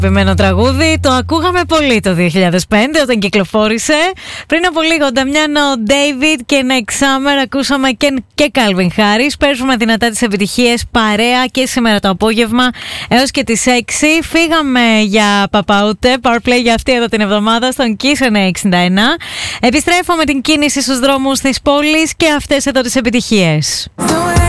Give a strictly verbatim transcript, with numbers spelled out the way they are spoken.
Αγαπημένο τραγούδι, το ακούγαμε πολύ το δύο χιλιάδες πέντε όταν κυκλοφόρησε. Πριν από λίγο, Νταμιάνο David και Next Summer, ακούσαμε και, και Calvin Harris. Παίζουμε δυνατά τις επιτυχίες παρέα και σήμερα το απόγευμα έως και τις έξι. Φύγαμε για Παπαούτε, Powerplay για αυτή εδώ την εβδομάδα στον Kiss εννιακόσια εξήντα ένα. Επιστρέφω με την κίνηση στους δρόμους της πόλης και αυτές εδώ τις επιτυχίες.